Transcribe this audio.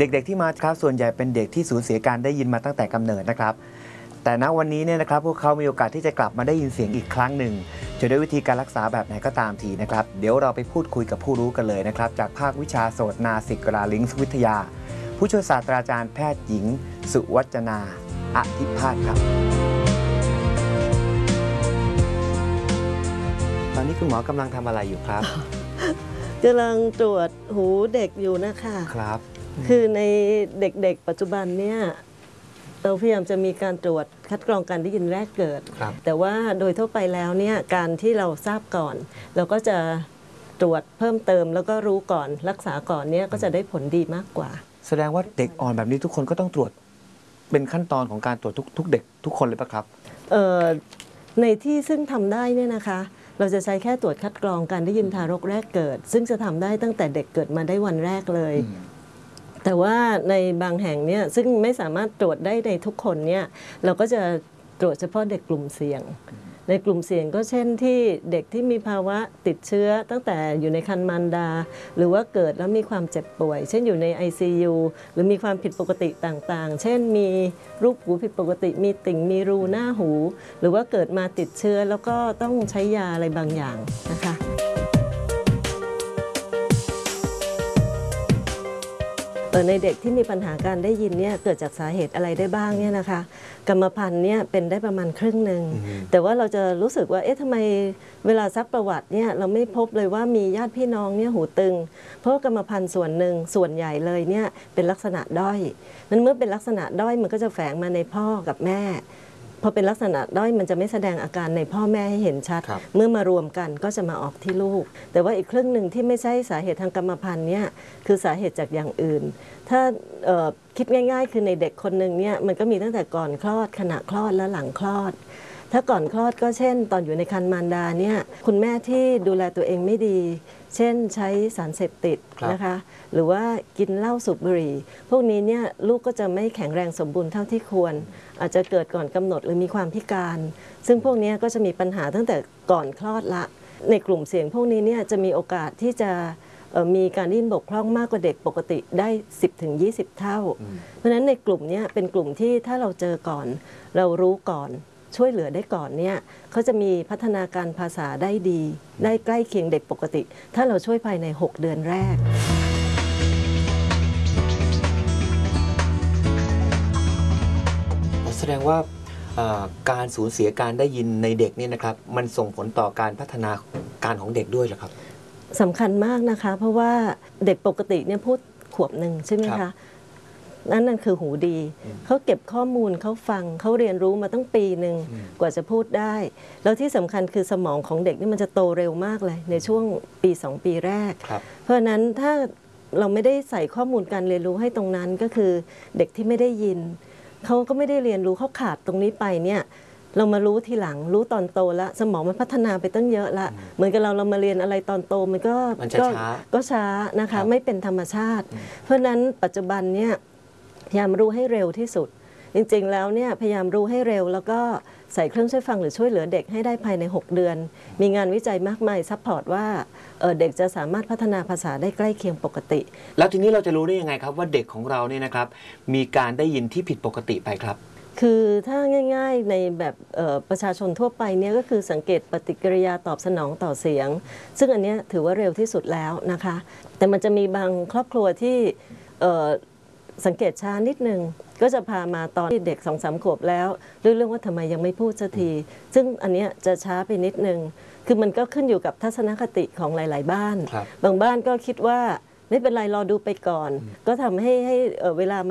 เด็กๆที่มาครับส่วนใหญ่เป็นเด็กที่สูญเสียการได้ยินมาตั้งแต่กำเนิดนะครับแต่ณวันนี้เนี่ยนะครับพวกเขามีโอกาสที่จะกลับมาได้ยินเสียงอีกครั้งหนึ่งจะด้วยวิธีการรักษาแบบไหนก็ตามทีนะครับเดี๋ยวเราไปพูดคุยกับผู้รู้กันเลยนะครับจากภาควิชาโสตนาสิกราลิงส์วิทยาผู้ช่วยศาสตราจารย์แพทย์หญิงสุวัจนาอธิภาคครับตอนนี้คุณหมอกำลังทำอะไรอยู่ครับกำลังตรวจหูเด็กอยู่นะคะครับคือในเด็กๆปัจจุบันเนี่ยเราพยายามจะมีการตรวจคัดกรองการได้ยินแรกเกิดแต่ว่าโดยทั่วไปแล้วเนี่ยการที่เราทราบก่อนเราก็จะตรวจเพิ่มเติมแล้วก็รู้ก่อนรักษาก่อนเนี่ยก็จะได้ผลดีมากกว่าแสดงว่าเด็กอ่อนแบบนี้ทุกคนก็ต้องตรวจเป็นขั้นตอนของการตรวจทุกเด็กทุกคนเลยปะครับในที่ซึ่งทำได้เนี่ยนะคะเราจะใช้แค่ตรวจคัดกรองการได้ยินทารกแรกเกิดซึ่งจะทำได้ตั้งแต่เด็กเกิดมาได้วันแรกเลยแต่ว่าในบางแห่งเนี่ยซึ่งไม่สามารถตรวจได้ในทุกคนเนี่ยเราก็จะตรวจเฉพาะเด็กกลุ่มเสี่ยงในกลุ่มเสี่ยงก็เช่นที่เด็กที่มีภาวะติดเชื้อตั้งแต่อยู่ในครรภ์มารดาหรือว่าเกิดแล้วมีความเจ็บป่วยเช่นอยู่ใน ICU หรือมีความผิดปกติต่างๆเช่นมีรูปหูผิดปกติมีติ่งมีรูหน้าหูหรือว่าเกิดมาติดเชื้อแล้วก็ต้องใช้ยาอะไรบางอย่างนะคะในเด็กที่มีปัญหาการได้ยินเนี่ยเกิดจากสาเหตุอะไรได้บ้างเนี่ยนะคะกรรมพันธุ์เนี่ยเป็นได้ประมาณครึ่งหนึ่งแต่ว่าเราจะรู้สึกว่าเอ๊ะทำไมเวลาซักประวัติเนี่ยเราไม่พบเลยว่ามีญาติพี่น้องเนี่ยหูตึงเพราะกรรมพันธุ์ส่วนหนึ่งส่วนใหญ่เลยเนี่ยเป็นลักษณะด้อยนั้นเมื่อเป็นลักษณะด้อยมันก็จะแฝงมาในพ่อกับแม่พอเป็นลักษณะด้อยมันจะไม่แสดงอาการในพ่อแม่ให้เห็นชัดเมื่อมารวมกันก็จะมาออกที่ลูกแต่ว่าอีกครึ่งหนึ่งที่ไม่ใช่สาเหตุทางกรรมพันธุ์เนี่ยคือสาเหตุจากอย่างอื่นถ้าคิดง่ายๆคือในเด็กคนหนึ่งเนี่ยมันก็มีตั้งแต่ก่อนคลอดขณะคลอดและหลังคลอดถ้าก่อนคลอดก็เช่นตอนอยู่ในครรภ์มารดาเนี่ยคุณแม่ที่ดูแลตัวเองไม่ดีเช่นใช้สารเสพติดนะคะหรือว่ากินเหล้าสูบบุหรี่พวกนี้เนี่ยลูกก็จะไม่แข็งแรงสมบูรณ์เท่าที่ควรอาจจะเกิดก่อนกำหนดหรือมีความพิการซึ่งพวกนี้ก็จะมีปัญหาตั้งแต่ก่อนคลอดละในกลุ่มเสี่ยงพวกนี้เนี่ยจะมีโอกาสที่จะมีการได้ยินบกพร่องมากกว่าเด็กปกติได้ 10-20 เท่าเพราะฉะนั้นในกลุ่มนี้เป็นกลุ่มที่ถ้าเราเจอก่อนเรารู้ก่อนช่วยเหลือได้ก่อนเนี่ยเขาจะมีพัฒนาการภาษาได้ดีได้ใกล้เคียงเด็กปกติถ้าเราช่วยภายใน6 เดือนแรกแสดงว่าการสูญเสียการได้ยินในเด็กนี่นะครับมันส่งผลต่อการพัฒนาการของเด็กด้วยเหรอครับสำคัญมากนะคะเพราะว่าเด็กปกติเนี่ยพูดขวบหนึ่งใช่ไหมคะนั่นคือหูดีเขาเก็บข้อมูลเขาฟังเขาเรียนรู้มาตั้งปีหนึ่งกว่าจะพูดได้แล้วที่สำคัญคือสมองของเด็กนี่มันจะโตเร็วมากเลยในช่วง1-2 ปีแรกเพราะฉะนั้นถ้าเราไม่ได้ใส่ข้อมูลการเรียนรู้ให้ตรงนั้นก็คือเด็กที่ไม่ได้ยินเขาก็ไม่ได้เรียนรู้เขาขาดตรงนี้ไปเนี่ยเรามารู้ทีหลังรู้ตอนโตแล้วสมองมันพัฒนาไปตั้งเยอะละเหมือนกับเรามาเรียนอะไรตอนโตมันก็ช้านะคะไม่เป็นธรรมชาติเพราะฉะนั้นปัจจุบันเนี่ยพยายามรู้ให้เร็วที่สุดจริงๆแล้วเนี่ยพยายามรู้ให้เร็วแล้วก็ใส่เครื่องช่วยฟังหรือช่วยเหลือเด็กให้ได้ภายใน6 เดือนมีงานวิจัยมากมายซัพพอร์ตว่าเด็กจะสามารถพัฒนาภาษาได้ใกล้เคียงปกติแล้วทีนี้เราจะรู้ได้ยังไงครับว่าเด็กของเราเนี่ยนะครับมีการได้ยินที่ผิดปกติไปครับคือถ้าง่ายๆในแบบประชาชนทั่วไปเนี่ยก็คือสังเกตปฏิกิริยาตอบสนองต่อเสียงซึ่งอันนี้ถือว่าเร็วที่สุดแล้วนะคะแต่มันจะมีบางครอบครัวที่สังเกตช้านิดนึงก็จะพามาตอนที่เด็ก2-3 ขวบแล้วเรื่องว่าทำไมยังไม่พูดสักทีซึ่งอันนี้จะช้าไปนิดนึงคือมันก็ขึ้นอยู่กับทัศนคติของหลายๆบ้านบางบ้านก็คิดว่าไม่เป็นไรรอดูไปก่อนก็ทำให้เวลา